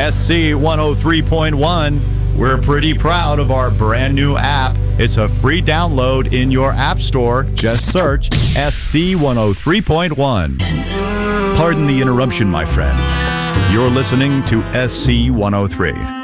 SC 103.1. We're pretty proud of our brand new app. It's a free download in your app store. Just search SC 103.1. Pardon the interruption, my friend. You're listening to SC 103.